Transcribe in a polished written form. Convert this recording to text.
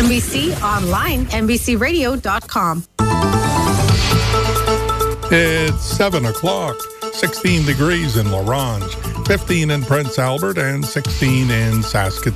NBC online, NBCRadio.com. It's 7 o'clock, 16 degrees in La Ronge, 15 in Prince Albert, and 16 in Saskatoon.